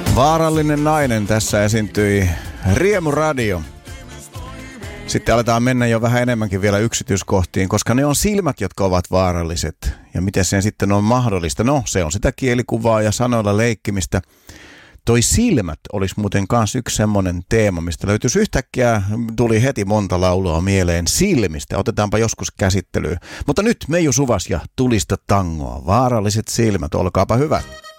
Vaarallinen nainen tässä esiintyi Riemuradio. Sitten aletaan mennä jo vähän enemmänkin vielä yksityiskohtiin, koska ne on silmät, jotka ovat vaaralliset. Ja miten sen sitten on mahdollista? No, se on sitä kielikuvaa ja sanoilla leikkimistä. Toi silmät olisi muuten kanssa yksi semmoinen teema, mistä löytyisi yhtäkkiä, tuli heti monta laulua mieleen silmistä. Otetaanpa joskus käsittelyyn. Mutta nyt Meiju Suvas ja Tulista tangoa. Vaaralliset silmät, olkaapa hyvät.